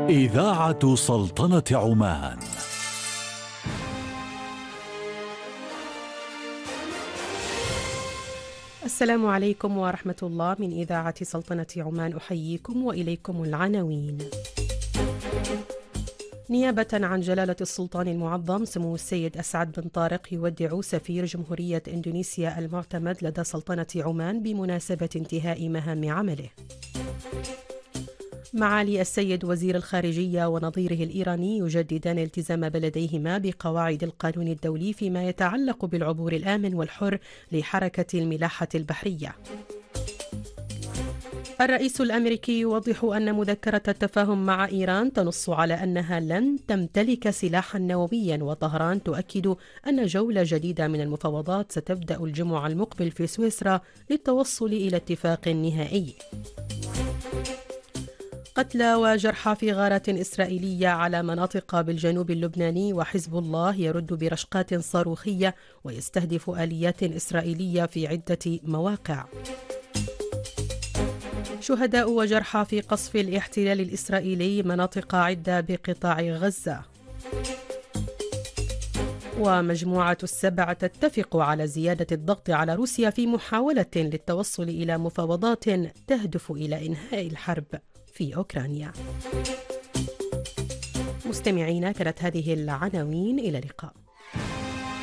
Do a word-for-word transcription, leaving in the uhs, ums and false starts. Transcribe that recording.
إذاعة سلطنة عمان. السلام عليكم ورحمة الله. من إذاعة سلطنة عمان أحييكم وإليكم العناوين. نيابة عن جلالة السلطان المعظم سمو السيد أسعد بن طارق يودع سفير جمهورية إندونيسيا المعتمد لدى سلطنة عمان بمناسبة انتهاء مهام عمله. معالي السيد وزير الخارجية ونظيره الإيراني يجددان التزام بلديهما بقواعد القانون الدولي فيما يتعلق بالعبور الآمن والحر لحركة الملاحة البحرية. الرئيس الأمريكي يوضح أن مذكرة التفاهم مع إيران تنص على أنها لن تمتلك سلاحا نوويا، وطهران تؤكد أن جولة جديدة من المفاوضات ستبدأ الجمعة المقبل في سويسرا للتوصل إلى اتفاق نهائي. قتلى وجرحى في غارات إسرائيلية على مناطق بالجنوب اللبناني، وحزب الله يرد برشقات صاروخية ويستهدف آليات إسرائيلية في عدة مواقع. شهداء وجرحى في قصف الاحتلال الإسرائيلي مناطق عدة بقطاع غزة. ومجموعة السبع تتفق على زيادة الضغط على روسيا في محاولة للتوصل إلى مفاوضات تهدف إلى إنهاء الحرب في أوكرانيا. مستمعينا، كانت هذه العناوين. إلى اللقاء.